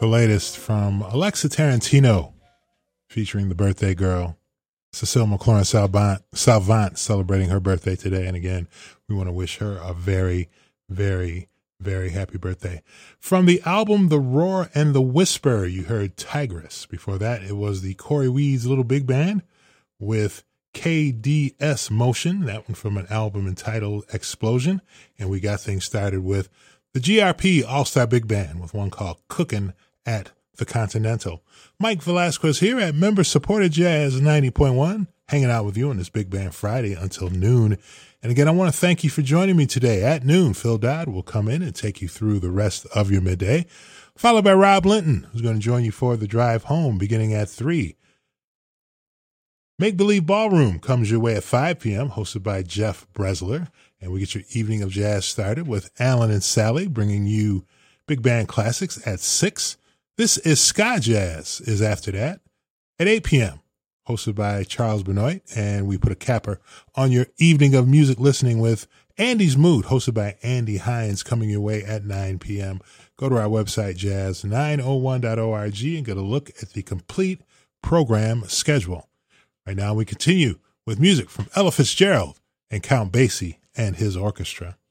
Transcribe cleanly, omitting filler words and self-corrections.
The latest from Alexa Tarantino, featuring the birthday girl, Cecile McLaurin Salvant, celebrating her birthday today. And again, we want to wish her a very, very, very happy birthday. From the album The Roar and the Whisper, you heard Tigress. Before that, it was the Corey Weeds Little Big Band with KDS Motion, that one from an album entitled Explosion. And we got things started with the GRP All-Star Big Band with one called Cookin' at the Continental. Mike Velasquez here at member-supported Jazz 90.1, hanging out with you on this Big Band Friday until noon. And again, I want to thank you for joining me today. At noon, Phil Dodd will come in and take you through the rest of your midday, followed by Rob Linton, who's going to join you for the drive home beginning at 3. Make Believe Ballroom comes your way at 5 p.m., hosted by Jeff Bresler. And we get your evening of jazz started with Alan and Sally bringing you Big Band Classics at 6. This is Ska Jazz is after that at 8 p.m., hosted by Charles Benoit. And we put a capper on your evening of music listening with Andy's Mood, hosted by Andy Hines, coming your way at 9 p.m. Go to our website, jazz901.org, and get a look at the complete program schedule. Right now, we continue with music from Ella Fitzgerald and Count Basie and his orchestra.